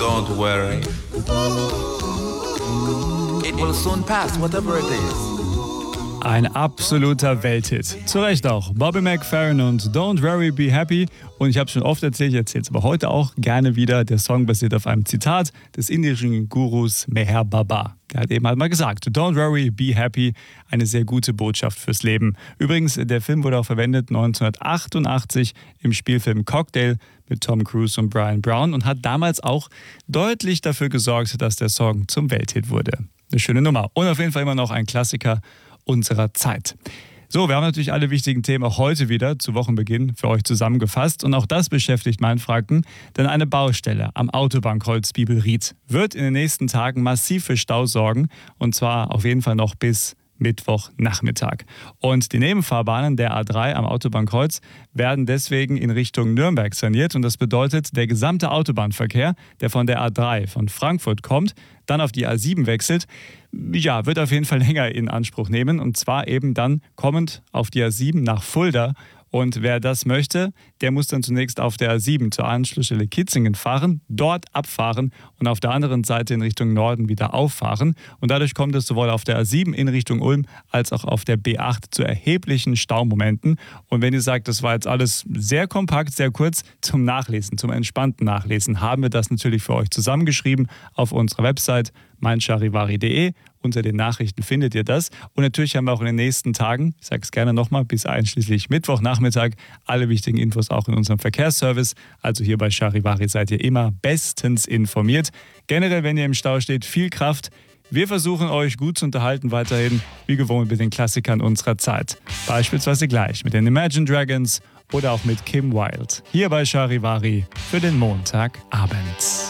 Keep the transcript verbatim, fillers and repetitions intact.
Don't worry. It will soon pass, whatever it is. Ein absoluter Welthit. Zu Recht auch. Bobby McFerrin und Don't Worry, Be Happy. Und ich habe schon oft erzählt, ich erzähle es aber heute auch gerne wieder. Der Song basiert auf einem Zitat des indischen Gurus Meher Baba. Der hat eben halt mal gesagt, Don't Worry, Be Happy. Eine sehr gute Botschaft fürs Leben. Übrigens, der Film wurde auch verwendet neunzehnhundertachtundachtzig im Spielfilm Cocktail mit Tom Cruise und Brian Brown und hat damals auch deutlich dafür gesorgt, dass der Song zum Welthit wurde. Eine schöne Nummer. Und auf jeden Fall immer noch ein Klassiker unserer Zeit. So, wir haben natürlich alle wichtigen Themen auch heute wieder zu Wochenbeginn für euch zusammengefasst. Und auch das beschäftigt meinen Franken, denn eine Baustelle am Autobahnkreuz Bibelried wird in den nächsten Tagen massiv für Stau sorgen. Und zwar auf jeden Fall noch bis Mittwochnachmittag. Und die Nebenfahrbahnen der A drei am Autobahnkreuz werden deswegen in Richtung Nürnberg saniert. Und das bedeutet, der gesamte Autobahnverkehr, der von der A drei von Frankfurt kommt, dann auf die A sieben wechselt, ja, wird auf jeden Fall länger in Anspruch nehmen. Und zwar eben dann kommend auf die A sieben nach Fulda. Und wer das möchte, der muss dann zunächst auf der A sieben zur Anschlussstelle Kitzingen fahren, dort abfahren und auf der anderen Seite in Richtung Norden wieder auffahren. Und dadurch kommt es sowohl auf der A sieben in Richtung Ulm als auch auf der B acht zu erheblichen Staumomenten. Und wenn ihr sagt, das war jetzt alles sehr kompakt, sehr kurz, zum Nachlesen, zum entspannten Nachlesen, haben wir das natürlich für euch zusammengeschrieben auf unserer Website meincharivari punkt de. Unter den Nachrichten findet ihr das. Und natürlich haben wir auch in den nächsten Tagen, ich sage es gerne nochmal, bis einschließlich Mittwochnachmittag, alle wichtigen Infos auch in unserem Verkehrsservice. Also hier bei Charivari seid ihr immer bestens informiert. Generell, wenn ihr im Stau steht, viel Kraft. Wir versuchen euch gut zu unterhalten weiterhin, wie gewohnt mit den Klassikern unserer Zeit. Beispielsweise gleich mit den Imagine Dragons oder auch mit Kim Wilde. Hier bei Charivari für den Montagabend.